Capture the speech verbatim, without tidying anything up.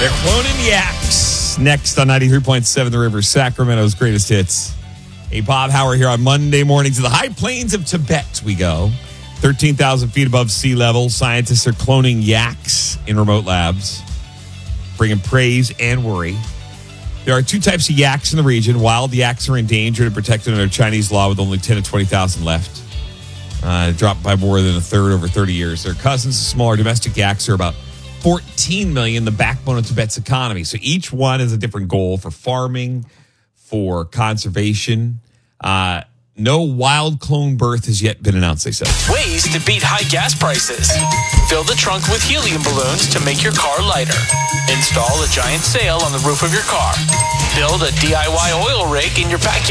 They're cloning yaks. Next on ninety-three point seven The River, Sacramento's greatest hits. Hey, Bob Howard here on Monday morning. To the high plains of Tibet we go. thirteen thousand feet above sea level. Scientists are cloning yaks in remote labs, bringing praise and worry. There are two types of yaks in the region. Wild yaks are endangered and protected under Chinese law with only ten to twenty thousand left. Uh, dropped by more than a third over thirty years. Their cousins, the smaller domestic yaks, are about fourteen million, the backbone of Tibet's economy. So each one has a different goal for farming, for conservation. Uh, no wild clone birth has yet been announced, they said. Ways to beat high gas prices. Fill the trunk with helium balloons to make your car lighter. Install a giant sail on the roof of your car. Build a D I Y oil rig in your backyard.